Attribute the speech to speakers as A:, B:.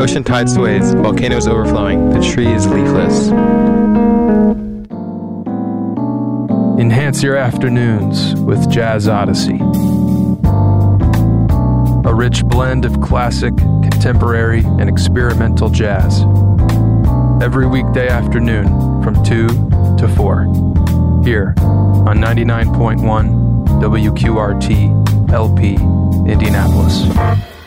A: ocean tide sways, volcanoes overflowing, the tree is leafless.
B: Enhance your afternoons with Jazz Odyssey. A rich blend of classic, contemporary, and experimental jazz. Every weekday afternoon from 2 to 4. Here on 99.1 WQRT LP Indianapolis.